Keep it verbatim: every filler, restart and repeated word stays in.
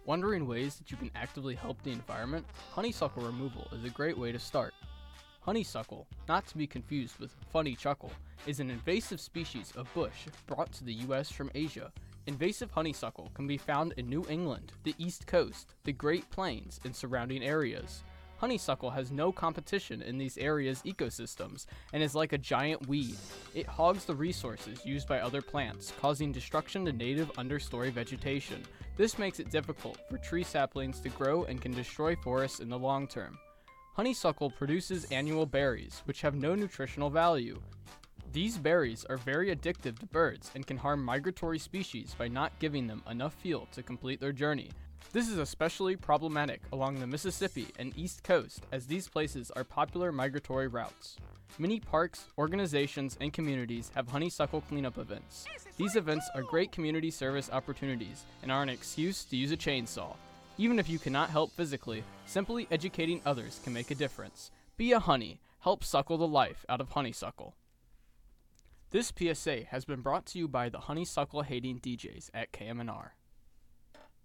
Wondering ways that you can actively help the environment? Honeysuckle removal is a great way to start. Honeysuckle, not to be confused with funny chuckle, is an invasive species of bush brought to the U S from Asia. Invasive honeysuckle can be found in New England, the East Coast, the Great Plains, and surrounding areas. Honeysuckle has no competition in these areas' ecosystems and is like a giant weed. It hogs the resources used by other plants, causing destruction to native understory vegetation. This makes it difficult for tree saplings to grow and can destroy forests in the long term. Honeysuckle produces annual berries, which have no nutritional value. These berries are very addictive to birds and can harm migratory species by not giving them enough fuel to complete their journey. This is especially problematic along the Mississippi and East Coast, as these places are popular migratory routes. Many parks, organizations, and communities have honeysuckle cleanup events. These events are great community service opportunities and are an excuse to use a chainsaw. Even if you cannot help physically, simply educating others can make a difference. Be a honey. Help suckle the life out of honeysuckle. This P S A has been brought to you by the honeysuckle hating D Js at K M N R.